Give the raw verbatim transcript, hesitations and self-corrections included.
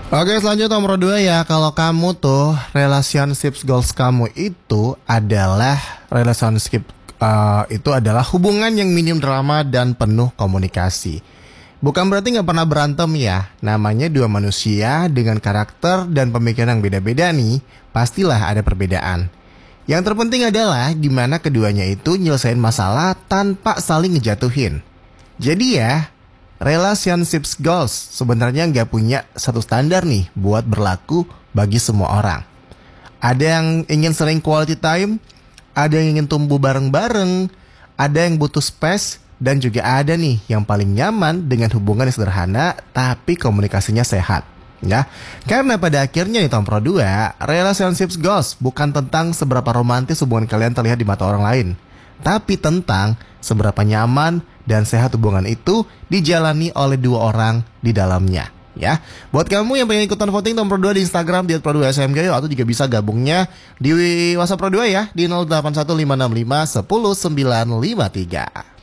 Oke, selanjutnya nomor dua ya. Kalau kamu tuh relationship goals kamu itu adalah relationship uh, itu adalah hubungan yang minim drama dan penuh komunikasi. Bukan berarti nggak pernah berantem ya. Namanya dua manusia dengan karakter dan pemikiran yang beda-beda nih. Pastilah ada perbedaan. Yang terpenting adalah gimana keduanya itu nyelesain masalah tanpa saling ngejatuhin. Jadi ya, relationship goals sebenarnya nggak punya satu standar nih buat berlaku bagi semua orang. Ada yang ingin sering quality time, ada yang ingin tumbuh bareng-bareng, ada yang butuh space, dan juga ada nih yang paling nyaman dengan hubungan yang sederhana tapi komunikasinya sehat. Ya, karena pada akhirnya nih Tom Pro dua, relationship goals bukan tentang seberapa romantis hubungan kalian terlihat di mata orang lain, tapi tentang seberapa nyaman dan sehat hubungan itu dijalani oleh dua orang di dalamnya. Ya, buat kamu yang pengen ikutan voting Tom Pro dua di Instagram di at pro dua S M G, atau juga bisa gabungnya di WhatsApp Pro dua ya di nol delapan satu lima enam lima satu nol sembilan lima tiga.